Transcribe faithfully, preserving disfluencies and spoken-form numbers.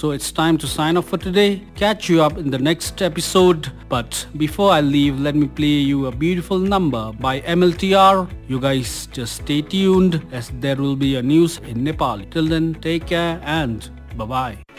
So it's time to sign off for today. Catch you up in the next episode. But before I leave, let me play you a beautiful number by M L T R. You guys just stay tuned as there will be a news in Nepali. Till then, take care and bye-bye.